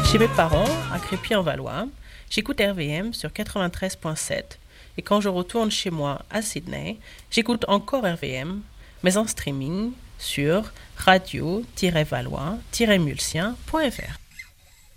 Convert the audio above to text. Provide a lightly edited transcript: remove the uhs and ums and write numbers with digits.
Chez mes parents, à Crépy-en-Valois, j'écoute RVM sur 93.7. Et quand je retourne chez moi à Sydney, j'écoute encore RVM, mais en streaming sur radio-valois-mulsien.fr.